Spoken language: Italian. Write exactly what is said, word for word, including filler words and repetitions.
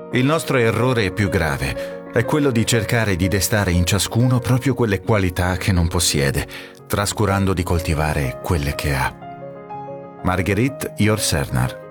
Il nostro errore più grave è quello di cercare di destare in ciascuno proprio quelle qualità che non possiede, trascurando di coltivare quelle che ha. Marguerite Yourcenar.